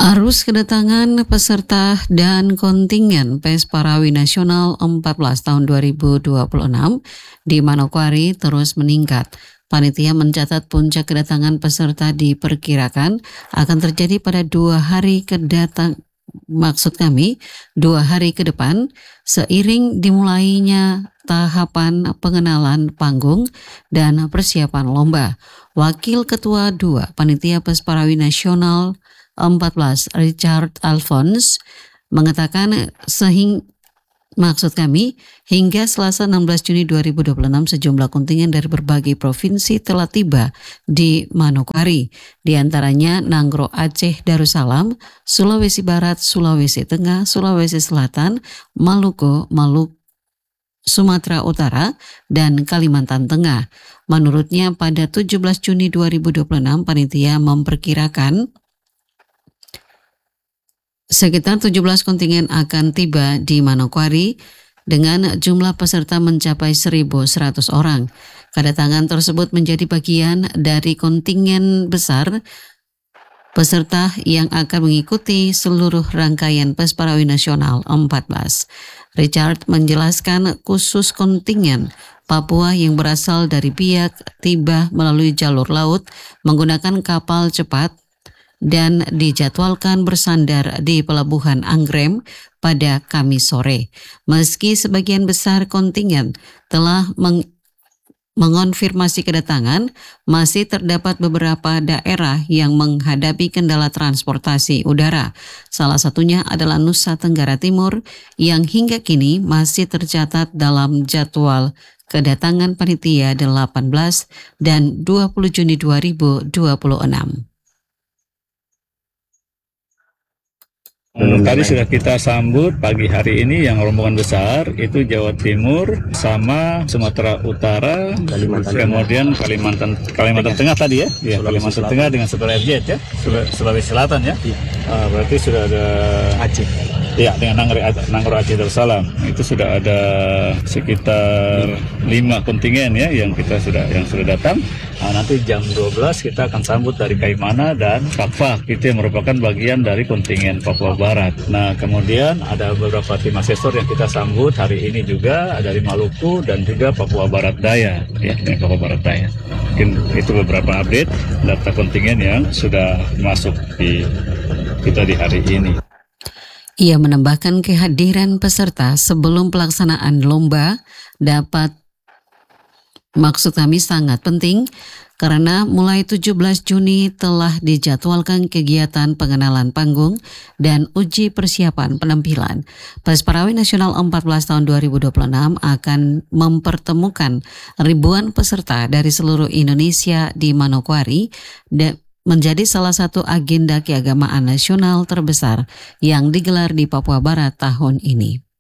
Arus kedatangan peserta dan kontingen PES Parawi Nasional 14 tahun 2026 di Manokwari terus meningkat. Panitia mencatat puncak kedatangan peserta diperkirakan akan terjadi pada 2 hari ke depan, seiring dimulainya tahapan pengenalan panggung dan persiapan lomba. Wakil Ketua 2 Panitia PES Parawi Nasional 14 Richard Alphonse mengatakan hingga Selasa 16 Juni 2026 sejumlah kontingen dari berbagai provinsi telah tiba di Manokwari, di antaranya Nanggro Aceh Darussalam, Sulawesi Barat, Sulawesi Tengah, Sulawesi Selatan, Maluku, Sumatera Utara, dan Kalimantan Tengah. Menurutnya pada 17 Juni 2026 panitia memperkirakan sekitar 17 kontingen akan tiba di Manokwari dengan jumlah peserta mencapai 1.100 orang. Kedatangan tersebut menjadi bagian dari kontingen besar peserta yang akan mengikuti seluruh rangkaian PES Parawi Nasional 14. Richard menjelaskan khusus kontingen Papua yang berasal dari Biak tiba melalui jalur laut menggunakan kapal cepat dan dijadwalkan bersandar di Pelabuhan Anggrem pada Kamis sore. Meski sebagian besar kontingen telah mengonfirmasi kedatangan, masih terdapat beberapa daerah yang menghadapi kendala transportasi udara. Salah satunya adalah Nusa Tenggara Timur yang hingga kini masih tercatat dalam jadwal kedatangan panitia 18 dan 20 Juni 2026. Tadi sudah kita sambut pagi hari ini yang rombongan besar itu Jawa Timur sama Sumatera Utara, kemudian Kalimantan Tengah tadi ya, Kalimantan Tengah dengan Sulawesi ya, Sulawesi Selatan ya. Berarti sudah ada Aceh. Ya, dengan Nanggro Aceh Darussalam itu sudah ada sekitar 5 kontingen ya yang sudah datang. Nanti jam 12 kita akan sambut dari Kaimana dan Fakfak, itu yang merupakan bagian dari kontingen Papua Barat. Nah, kemudian ada beberapa tim asesor yang kita sambut hari ini juga dari Maluku dan juga Papua Barat Daya ya, Papua Barat Daya. Mungkin itu beberapa update data kontingen yang sudah masuk di kita di hari ini. Ia menambahkan kehadiran peserta sebelum pelaksanaan lomba sangat penting karena mulai 17 Juni telah dijadwalkan kegiatan pengenalan panggung dan uji persiapan penampilan. PES Parawi Nasional 14 tahun 2026 akan mempertemukan ribuan peserta dari seluruh Indonesia di Manokwari dan menjadi salah satu agenda keagamaan nasional terbesar yang digelar di Papua Barat tahun ini.